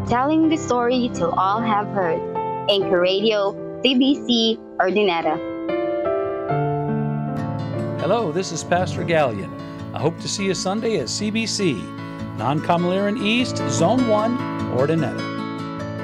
telling the story till all have heard. Anchor Radio, CBC, Ordinata. Hello, this is Pastor Gallion. I hope to see you Sunday at CBC, Non-Comaliran East, Zone 1, Ordinata.